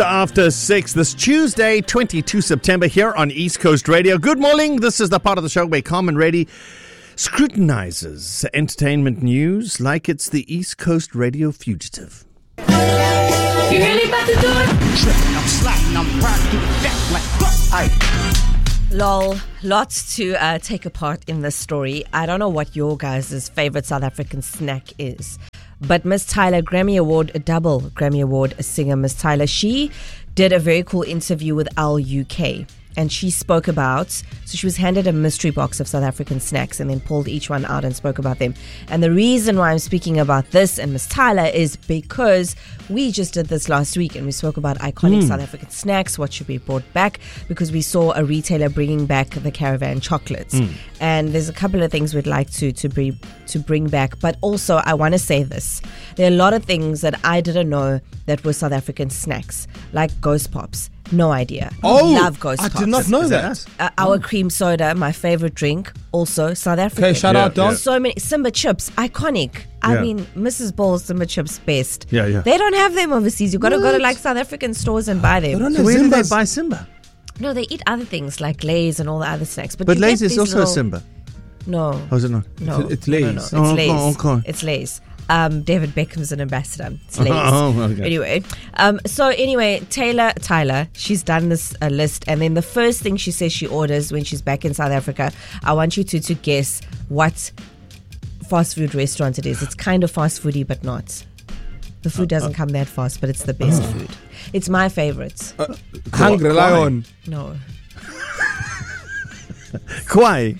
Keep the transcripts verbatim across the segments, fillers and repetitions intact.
After six this Tuesday, the twenty-second of September, here on East Coast Radio. Good morning. This is the part of the show where Carmen Reddy scrutinizes entertainment news like it's the East Coast Radio fugitive. You really about to do it? Tripping, I'm sliding, I'm riding through the deck like, aye. Lol, lots to uh, take apart in this story. I don't know what your guys' favorite South African snack is. But Miss Tyla, Grammy Award, a double Grammy Award singer, Miss Tyla, she did a very cool interview with L U K. And she spoke about, so she was handed a mystery box of South African snacks and then pulled each one out and spoke about them. And the reason why I'm speaking about this and Miss Tyla is because we just did this last week and we spoke about iconic mm. South African snacks, what should be brought back, because we saw a retailer bringing back the Caravan chocolates. Mm. And there's a couple of things we'd like to to bring, to bring back. But also, I want to say this. There are a lot of things that I didn't know that were South African snacks, like Ghost Pops. No idea. Oh, love Ghost I Pops. did not know that. Uh, our oh. cream soda, my favorite drink, also South African. Okay, shout yeah, out, Don. yeah. So many Simba chips, iconic. I Yeah. mean, Missus Ball's Simba chips best. Yeah, yeah. They don't have them overseas. You got to go to What? like South African stores and buy them. They don't So have where do they Simba's. buy Simba? No, they eat other things like Lay's and all the other snacks. But, But you Lay's get is these also a little- Simba. No, Oh, is it not? no, It's no, no, no. Lay's. It's Oh, Lay's. okay, okay. It's Lay's. Um, David Beckham's an ambassador. It's Lay's. Oh, okay. Anyway, um, so anyway, Taylor, Tyler, she's done this uh, list, and then the first thing she says she orders when she's back in South Africa, I want you to to guess what fast food restaurant it is. It's kind of fast foody, but not. The food doesn't come that fast, but it's the best food. It's my favorite. Uh, Hungry Lion. No, Kwai.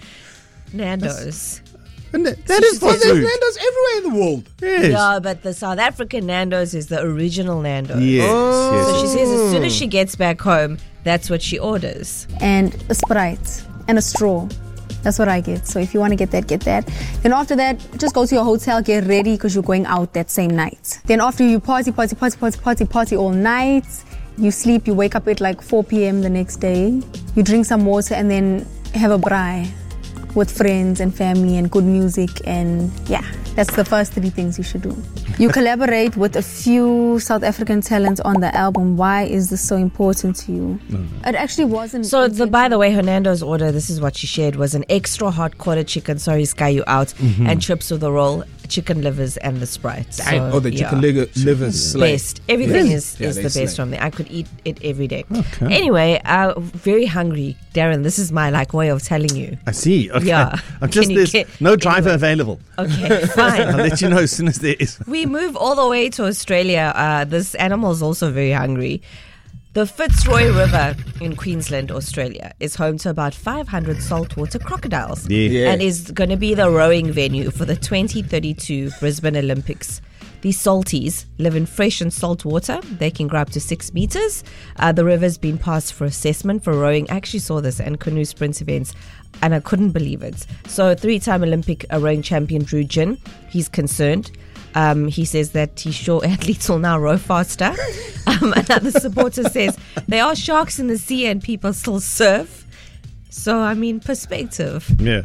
Nando's. And that, So that she is says- fast There's food. Nando's everywhere in the world. Yes. Yeah, but the South African Nando's is the original Nando's. Yes, Oh. yes. So she says as soon as she gets back home, that's what she orders. and a Sprite and a straw. That's what I get. So if you want to get that, get that. Then after that, just go to your hotel, get ready because you're going out that same night. Then after you party, party, party, party, party, party all night, you sleep, you wake up at like four p.m. the next day. You drink some water and then have a braai with friends and family and good music, and yeah, that's the first three things you should do. You collaborate with a few South African talents on the album. Why is this so important to you? It actually wasn't. So, the, by the way, Hernando's order, this is what she shared, was an extra hot quarter chicken, sorry, Sky You Out, Mm-hmm. and chips with a roll, chicken livers, and the Sprite. So, oh, the yeah. chicken liver, liver slay. Best. Everything Yeah. is, Yeah, is they the best slay. from there. I could eat it every day. Okay. Anyway, uh, very hungry. Darren, this is my like way of telling you. I see. Okay. Yeah. I'm just Can you there's get- no driver anyway. available. Okay, I'll fine. let you know as soon as there is. We move all the way to Australia. Uh, this animal is also very hungry. The Fitzroy River in Queensland, Australia, is home to about five hundred saltwater crocodiles. Yeah. Yeah. And is going to be the rowing venue for the twenty thirty-two Brisbane Olympics. These salties live in fresh and salt water. They can grow up to six meters. Uh, the river's been passed for assessment for rowing. I actually saw this and canoe sprint events, and I couldn't believe it. So three-time Olympic uh, rowing champion Drew Gin, he's concerned. Um, he says that he's sure athletes will now row faster. Um, another supporter says there are sharks in the sea and people still surf. So, I mean, perspective. Yeah.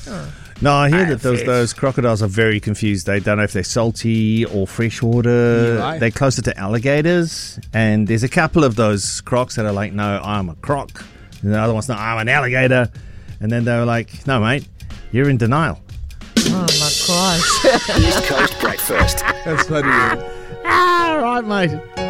No, I hear that those those crocodiles are very confused. They don't know if they're salty or freshwater. You're right. They're closer to alligators. And there's a couple of those crocs that are like, no, I'm a croc. And the other one's, no, I'm an alligator. And then they were like, no, mate, you're in denial. Oh, my gosh. East Coast Breakfast. That's funny. Yeah. Ah, right, mate.